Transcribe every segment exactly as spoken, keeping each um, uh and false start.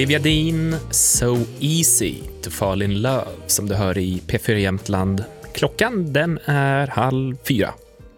Eviadin, So Easy to Fall in Love, som du hör i P fyra Jämtland. Klockan den är halv fyra.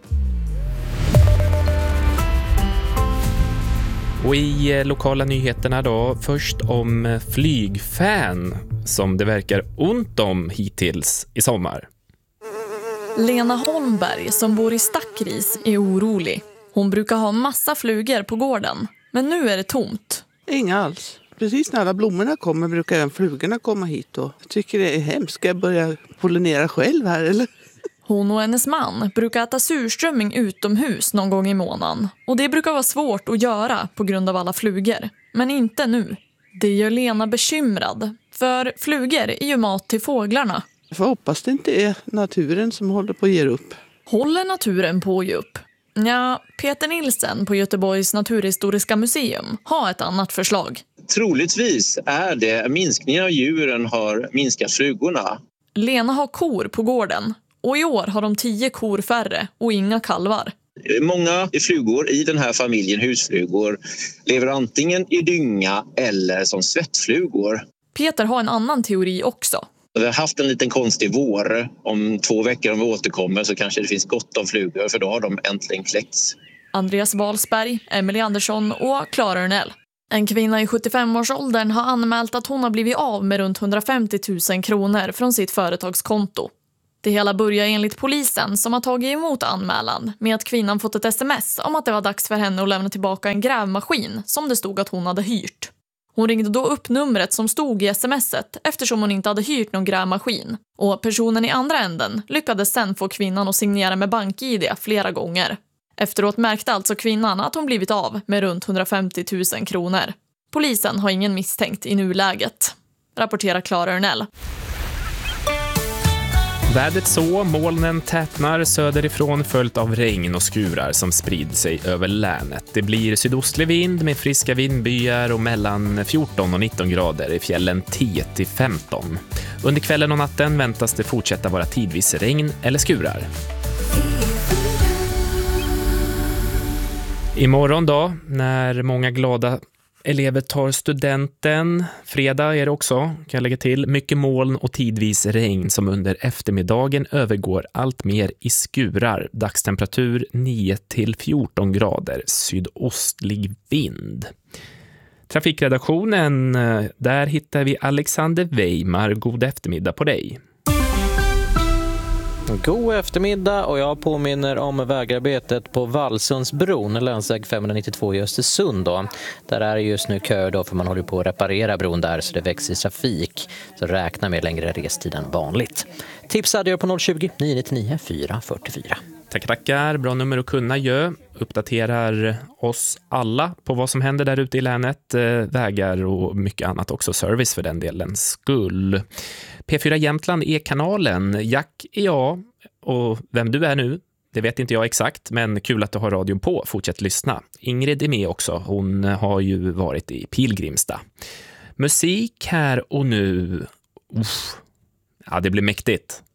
Och i lokala nyheterna då, först om flygfan som det verkar ont om hittills i sommar. Lena Holmberg som bor i Stackris är orolig. Hon brukar ha massa flugor på gården, men nu är det tomt. Inga alls. Precis när alla blommorna kommer brukar även flugorna komma hit. Och jag tycker det är hemskt. Ska jag börja pollinera själv här eller? Hon och hennes man brukar äta surströmming utomhus någon gång i månaden. Och det brukar vara svårt att göra på grund av alla flugor. Men inte nu. Det gör Lena bekymrad. För flugor är ju mat till fåglarna. Jag får hoppas det inte är naturen som håller på att ge upp. Håller naturen på att ge upp? Ja, Peter Nilsen på Göteborgs naturhistoriska museum har ett annat förslag. Troligtvis är det minskningen av djuren har minskat flugorna. Lena har kor på gården och i år har de tio kor färre och inga kalvar. Många flugor i den här familjen husflugor lever antingen i dynga eller som svettflugor. Peter har en annan teori också. Vi har haft en liten konstig vår. Om två veckor om vi återkommer så kanske det finns gott om flugor för då har de äntligen kläckts. Andreas Wahlsberg, Emily Andersson och Clara Örnell. En kvinna i sjuttiofem-årsåldern har anmält att hon har blivit av med runt hundrafemtio tusen kronor från sitt företagskonto. Det hela börjar enligt polisen som har tagit emot anmälan med att kvinnan fått ett sms om att det var dags för henne att lämna tillbaka en grävmaskin som det stod att hon hade hyrt. Hon ringde då upp numret som stod i smset eftersom hon inte hade hyrt någon grävmaskin. Och personen i andra änden lyckades sen få kvinnan att signera med bank-I D flera gånger. Efteråt märkte alltså kvinnan att hon blivit av med runt hundrafemtio tusen kronor. Polisen har ingen misstänkt i nuläget, rapporterar Clara Örnell. Vädret så, molnen tätnar söderifrån följt av regn och skurar som sprider sig över länet. Det blir sydostlig vind med friska vindbyar och mellan fjorton och nitton grader i fjällen tio till femton. Under kvällen och natten väntas det fortsätta vara tidvis regn eller skurar. Imorgon då, när många glada elever tar studenten, fredag är det också, kan jag lägga till, mycket moln och tidvis regn som under eftermiddagen övergår allt mer i skurar. Dagstemperatur nio till fjorton grader, sydostlig vind. Trafikredaktionen, där hittar vi Alexander Weimar. God eftermiddag på dig. God eftermiddag och jag påminner om vägarbetet på Vallsundsbron, länsväg femhundranittiotvå i Östersund då. Där är det just nu kö då för man håller på att reparera bron där så det växer i trafik. Så räkna med längre restid än vanligt. Tips hade jag på noll tjugo, nio nittionio, fyra fyrtiofyra. Tack, tackar. Bra nummer att kunna gö. Uppdaterar oss alla på vad som händer där ute i länet. Vägar och mycket annat också. Service för den delen skull. P fyra Jämtland är kanalen. Jack är jag och vem du är nu, det vet inte jag exakt, men kul att du har radion på. Fortsätt lyssna. Ingrid är med också. Hon har ju varit i Pilgrimstad. Musik här och nu. Uff. Ja, det blir mäktigt.